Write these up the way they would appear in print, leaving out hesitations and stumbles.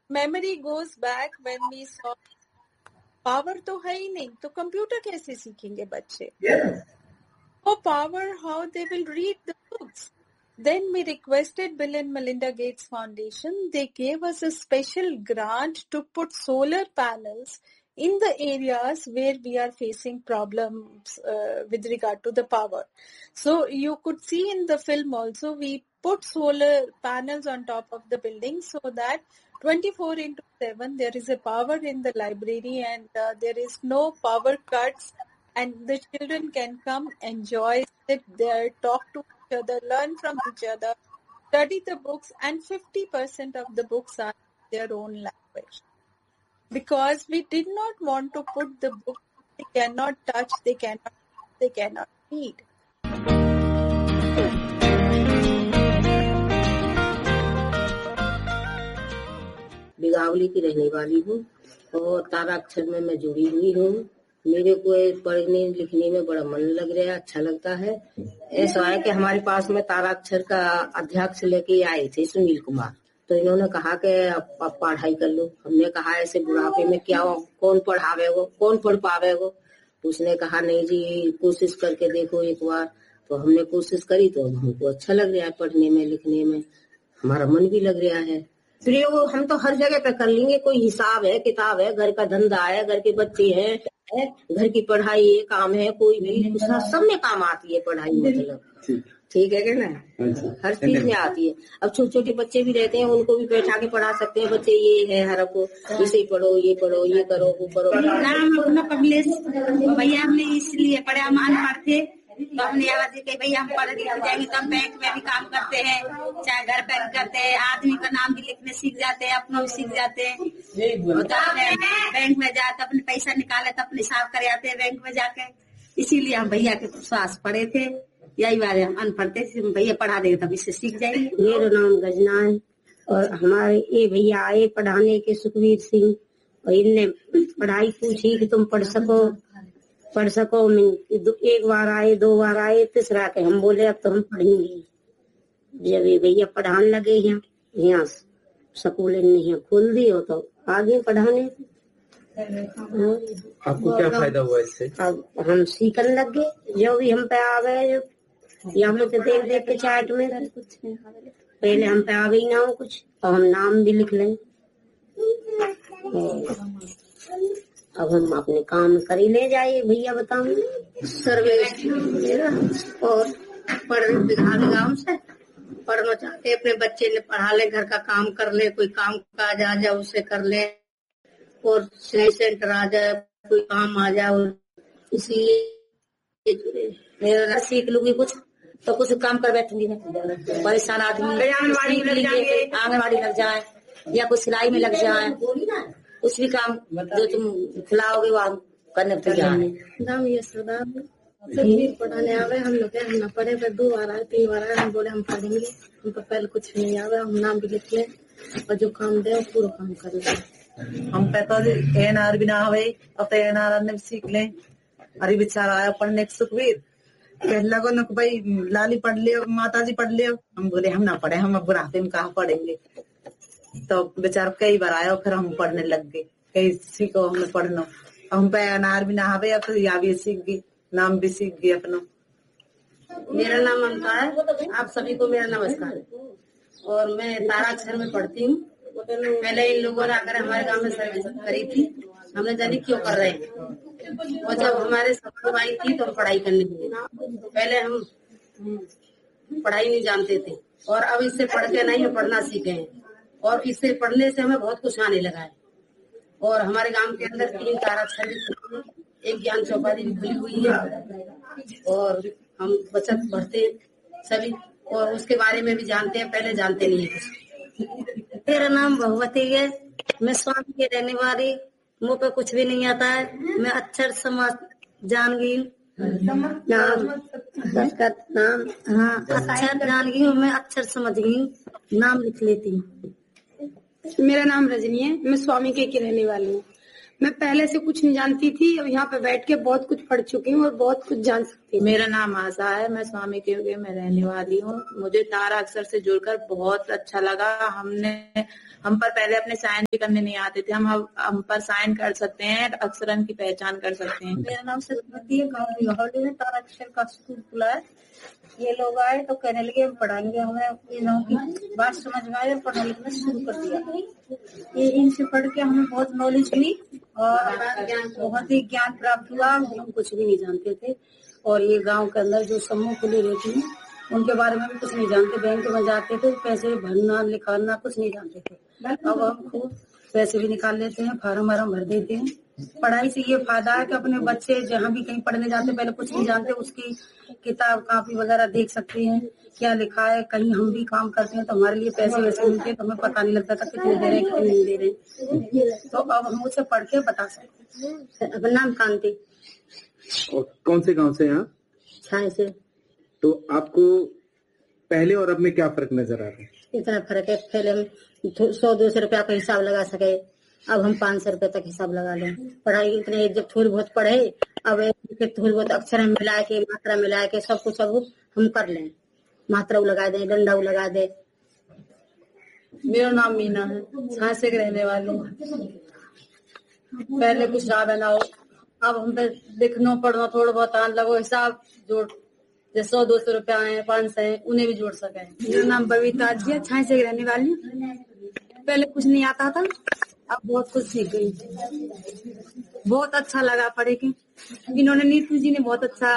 memory goes back when we saw power तो है ही नहीं, तो कंप्यूटर कैसे सीखेंगे बच्चे? For power, how they will read the books? Then we requested Bill and Melinda Gates Foundation. They gave us a special grant to put solar panels in the areas where we are facing problems with regard to the power. So you could see in the film also, we put solar panels on top of the building so that 24/7 there is a power in the library and there is no power cuts, and the children can come, enjoy, sit there, talk to each other, learn from each other, study the books, and 50% of the books are in their own language. Because we did not want to put the book they cannot touch, they cannot read. बिगावली की रहने वाली हूँ और ताराक्षर में मैं जुड़ी हुई हूँ। मेरे को पढ़ने लिखने में बड़ा मन लग रहा है, अच्छा लगता है। ऐसा है कि हमारे पास में ताराक्षर का अध्यक्ष लेके आए थे सुनील कुमार, तो इन्होंने कहा कि आप पढ़ाई कर लो। हमने कहा ऐसे बुढ़ापे में क्या कौन पढ़ावेगो, कौन पढ़ पावेगो? उसने कहा नहीं जी, कोशिश करके देखो एक बार। तो हमने कोशिश करी तो हमको अच्छा लग रहा है, पढ़ने में लिखने में हमारा मन भी लग रहा है। प्रयोग हम तो हर जगह पे कर लेंगे, कोई हिसाब है, किताब है, घर का धंधा है, घर के बच्चे हैं, घर की पढ़ाई है, काम है, कोई भी सब में काम आती है पढ़ाई। मतलब ठीक है क्या ना, हर चीज में आती है। अब छोटे छोटे बच्चे भी रहते हैं, उनको भी बैठा के पढ़ा सकते हैं। बच्चे ये है हर को इसे पढ़ो, ये पढ़ो, ये करो, वो करो। नाम अपना कमलेश भैया, हमने इसलिए पढ़े, हम अनपढ़ थे तो हमने आवाज दी कि भैया हम पढ़ लिख जाएंगे तो हम बैंक में भी काम करते हैं, चाहे घर पे करते हैं, आदमी का नाम भी लिखने सीख जाते हैं, अपना भी सीख जाते हैं। तो बैंक में जाते अपने पैसा निकाले तो अपने हिसाब कर आते हैं बैंक में जाके। इसीलिए हम भैया के पास पढ़े थे। यही बात है, हम अनपढ़ थे, भैया पढ़ा देंगे तब इससे सीख जाएंगे। मेरा नाम गजना है और हमारे ये भैया आए पढ़ाने के, सुखवीर सिंह, और इनने पढ़ाई पूछी कि तुम पढ़ सको। एक बार आए, 2 बार आए, तीसरा के हम बोले अब तो हम पढ़ेंगे। जब ये भैया पढ़ाने लगे यहाँ स्कूल ने खोल दी हो तो आगे पढ़ाने। आपको क्या फायदा हुआ इससे? अब हम सीखने लग गए, जो भी हम पे आ गए, या हम तो देख देख के चार्ट में पहले हम पे आ गई ना हो कुछ, और हम नाम भी लिख लें। अब हम अपने काम कर ही ले जाइए। भैया बताओ सर्विस और पढ़ने गाँव से पढ़ना चाहते, अपने बच्चे ने पढ़ा ले, घर का काम कर ले, कोई काम काज आ जाए उसे कर ले, और सेंटर आ जाए, कोई काम आ जाए, इसलिए मेरा सीख लूंगी कुछ तो कुछ काम कर बैठूंगी। परेशान आदमी आंगनबाड़ी लग जाए या कुछ सिलाई में लग जाए, कुछ भी काम जो तुम खिलाओगे वो हम करने तैयार है। नाम ये सरदार सब पढ़ाने आवे, हम लोग हम न पढ़े पर 2 बार आए, 3 बार आए, हम बोले हम पढ़ेंगे, हमको पहले कुछ नहीं आवे, हम नाम भी लिख ले और जो काम दे पूरा काम कर ले। हम पता एनआर भी ना आवे, अब तो एनआर ने सीख ले। अरे बेचारा आया पढ़ने सुखवीर, पहला को न भाई लाली पढ़ लियो, माता जी पढ़ लियो। हम बोले हम ना पढ़े, हम बुढ़ापे में कहाँ पढ़ेंगे। तो बेचारा कई बार आया, फिर हम पढ़ने लग गए, कई सीखो हमने पढ़ना। हम पे एनआर भी ना आवे, अब तो या भी सीख गई, नाम भी सीख गई अपना। मेरा नाम ममता है, आप सभी को मेरा नमस्कार। और मैं ताराक्षर में पढ़ती हूँ। पहले इन लोगों ने आकर हमारे गांव में सर्विस करी थी, हमने जानी क्यों कर रहे हैं, और जब हमारे सब आई थी तो हम पढ़ाई करने लगे। पहले हम पढ़ाई नहीं जानते थे और अब इससे पढ़ के नहीं हम पढ़ना सीखे हैं, और इससे पढ़ने से हमें बहुत कुछ आने लगा है। और हमारे गांव के अंदर 3 ताराक्षर भी, एक ज्ञान चौपाटी भी खुली हुई है, और हम बचत पढ़ते हैं सभी, और उसके बारे में भी जानते हैं, पहले जानते नहीं है कुछ। मेरा नाम भगवती है, मैं स्वामी के रहने वाली, मुँह पे कुछ भी नहीं आता है। मैं अक्षर समझ जान गई हूँ, नाम हाँ अक्षर जान गई हूँ, मैं अक्षर समझ गई हूँ, नाम लिख लेती हूँ। मेरा नाम रजनी है, मैं स्वामी के रहने वाली हूँ। मैं पहले से कुछ नहीं जानती थी, अब यहाँ पे बैठ के बहुत कुछ पढ़ चुकी हूँ और बहुत कुछ जान सकती हूँ। मेरा नाम आशा है, मैं स्वामी के युग में रहने वाली हूँ। मुझे तारा अक्षर से जुड़कर बहुत अच्छा लगा। हम पर पहले अपने साइन भी करने नहीं आते थे, हम पर साइन कर सकते हैं, अक्षरन की पहचान कर सकते हैं। मेरा नाम सरस्वती है, गाँव बिघौली में तारा अक्षर का स्कूल खुला है। ये लोग आए तो कहने लगे हम पढ़ाएंगे, हमें इन की बात समझ में आई और पढ़ने लिखना शुरू कर दिया। ये इनसे पढ़ के हमें बहुत नॉलेज हुई और बहुत ही ज्ञान प्राप्त हुआ। हम कुछ भी नहीं जानते थे और ये गांव के अंदर जो समूह खुले रहते हैं उनके बारे में भी कुछ नहीं जानते। बैंक में जाते थे, पैसे भरना लिखाना कुछ नहीं जानते थे। अब हम खूब पैसे भी निकाल लेते हैं, फार्म वार्म भर देते हैं। पढ़ाई से ये फायदा है कि अपने बच्चे जहाँ भी कहीं पढ़ने जाते पहले कुछ नहीं जानते, उसकी किताब कापी वगैरह देख सकते हैं, क्या लिखा है। कहीं हम भी काम करते हैं तो हमारे लिए पैसे वैसे मिलते हैं तो हमें पता नहीं लगता था कितने दे रहे हैं कितने नहीं दे रहे। तो अब हम उसे पढ़ के बता सकते हैं। अपना नाम कांति। और कौन से गांव से यहाँ? छाए से। तो आपको पहले और अब में क्या फर्क नजर आ रहा है? इतना फर्क है, पहले हम 100-200 रुपया का हिसाब लगा सके, अब हम 500 रुपये तक हिसाब लगा लें। पढ़ाई इतने जब थोड़ी बहुत पढ़े, अब थोड़ी बहुत अक्षर मिला के मात्रा मिला के सब कुछ अब हम कर लें। मात्रा लगा दे, डंडा लगा दे। मेरा नाम मीना है, झांसे के रहने वाले हैं। पहले कुछ याद ना हो, अब हम पे लिखना पढ़ना थोड़ा बहुत आने लगो, हिसाब जोड़ जैसे 100-200 रुपया है, 500 है, उन्हें भी जोड़ सके। मेरा नाम बबीता जी है, झांसे की रहने वाली हूँ। पहले कुछ नहीं आता था, अब बहुत कुछ सीख गई। बहुत अच्छा लगा पढ़े के। इन्होंने नीतू जी ने बहुत अच्छा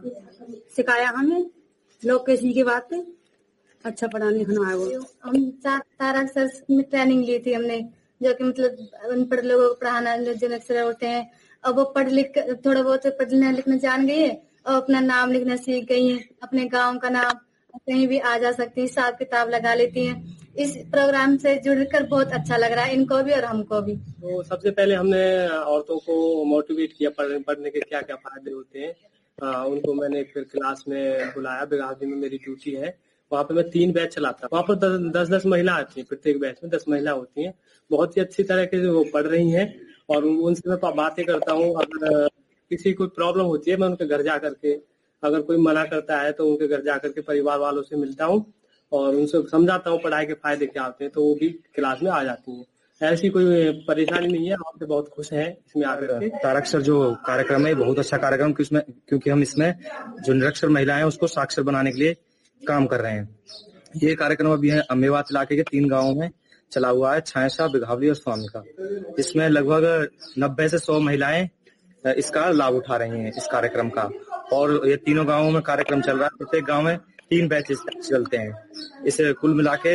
सिखाया हमें, लोग कैसी की बात है, अच्छा पढ़ाने लिखना है। वो हम तारा अक्षर में ट्रेनिंग ली थी हमने, जो कि मतलब अनपढ़ लोगों को पढ़ाना, जो अक्षर होते हैं। अब वो पढ़ लिख थोड़ा बहुत पढ़ना लिखना जान गई है और अपना नाम लिखना सीख गई है। अपने गाँव का नाम कहीं भी आ जा सकती है, हिसाब किताब लगा लेती है। इस प्रोग्राम से जुड़कर बहुत अच्छा लग रहा है इनको भी और हमको भी। तो सबसे पहले हमने औरतों को मोटिवेट किया पढ़ने के क्या क्या फायदे होते हैं। उनको मैंने फिर क्लास में बुलाया, बिघावली में मेरी ड्यूटी है, वहाँ पे मैं 3 बैच चलाता हूँ। वहाँ पर 10-10 महिला आती है, प्रत्येक बैच में 10 महिला होती हैं। बहुत ही अच्छी तरीके से वो पढ़ रही हैं और उनसे मैं बातें करता हूँ। अगर किसी कोई प्रॉब्लम होती है मैं उनके घर जा करके, अगर कोई मना करता है तो उनके घर जा करके परिवार वालों से मिलता हूँ और उनसे समझाता हूँ पढ़ाई के फायदे क्या होते हैं, तो वो भी क्लास में आ जाती हैं। ऐसी कोई परेशानी नहीं है, आप बहुत खुश हैं इसमें आकर के। ताराक्षर जो कार्यक्रम है बहुत अच्छा कार्यक्रम, क्योंकि हम इसमें जो निरक्षर महिलाएं उसको साक्षर बनाने के लिए काम कर रहे हैं। ये कार्यक्रम अभी है मेवात इलाके के 3 गाँवों में चला हुआ है, छायसा, बिघावली और स्वामी का। इसमें लगभग 90 से 100 महिलाएं इसका लाभ उठा रही हैं इस कार्यक्रम का। और ये तीनों गाँवों में कार्यक्रम चल रहा है, प्रत्येक गाँव में 3 बैचेस चलते हैं। इसे कुल मिला के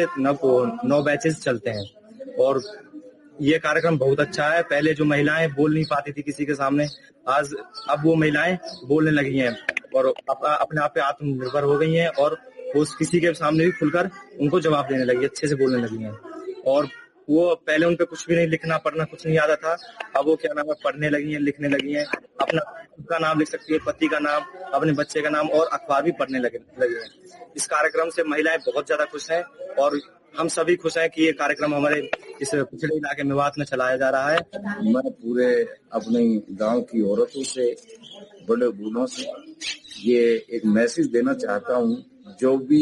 9 बैचेस चलते हैं और ये कार्यक्रम बहुत अच्छा है। पहले जो महिलाएं बोल नहीं पाती थी किसी के सामने, अब वो महिलाएं बोलने लगी हैं और अपने आप पे आत्मनिर्भर हो गई हैं और वो किसी के सामने भी खुलकर उनको जवाब देने लगी, अच्छे से बोलने लगी हैं। और वो पहले उन पे कुछ भी नहीं, लिखना पढ़ना कुछ नहीं आता था, अब वो क्या नाम है पढ़ने लगी हैं, लिखने लगी हैं, अपना खुद का नाम लिख सकती है, पति का नाम, अपने बच्चे का नाम और अखबार भी पढ़ने लगे हैं। इस कार्यक्रम से महिलाएं बहुत ज्यादा खुश हैं और हम सभी खुश हैं कि ये कार्यक्रम हमारे इस पिछड़े इलाके मेवात में चलाया जा रहा है। मैं पूरे अपने गांव की औरतों से, बड़े बूढ़ों से ये एक मैसेज देना चाहता हूँ, जो भी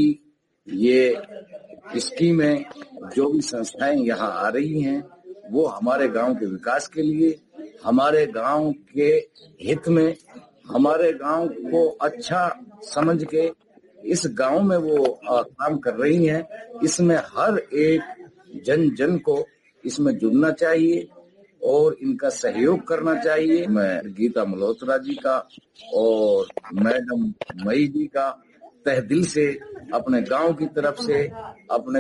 ये स्कीमें, जो भी संस्थाएं यहाँ आ रही हैं, वो हमारे गांव के विकास के लिए, हमारे गांव के हित में, हमारे गांव को अच्छा समझ के इस गांव में वो काम कर रही हैं। इसमें हर एक जन को इसमें जुड़ना चाहिए और इनका सहयोग करना चाहिए। मैं गीता मल्होत्रा जी का और मैडम मई जी का तहे दिल से, अपने गांव की तरफ से, अपने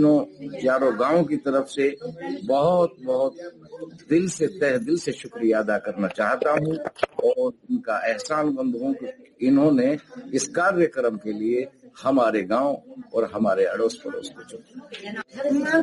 3-4 गांव की तरफ से बहुत बहुत दिल से, तहे दिल से शुक्रिया अदा करना चाहता हूं और इनका एहसानमंद हूं कि इन्होंने इस कार्यक्रम के लिए हमारे गांव और हमारे अड़ोस पड़ोस को चुना।